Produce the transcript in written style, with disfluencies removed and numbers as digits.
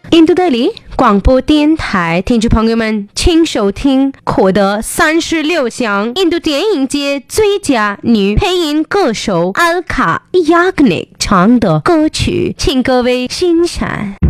印度德里广播电台听众朋友们，请收听获得36项印度电影节最佳女配音歌手阿尔卡·亚格尼唱的歌曲，请各位欣赏。